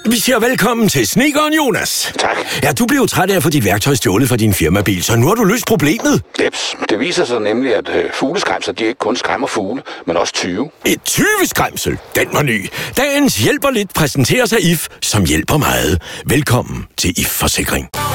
Vi siger velkommen til snedkeren Jonas. Tak. Ja, du blev træt af at få dit værktøj stjålet fra din firmabil, så nu har du løst problemet. Jeps. Det viser sig nemlig, at fugleskræmser, de ikke kun skræmmer fugle, men også 20. Et 20-skræmsel, den var ny. Dagens Hjælper Lidt præsenterer sig IF, som hjælper meget. Velkommen til IF Forsikring.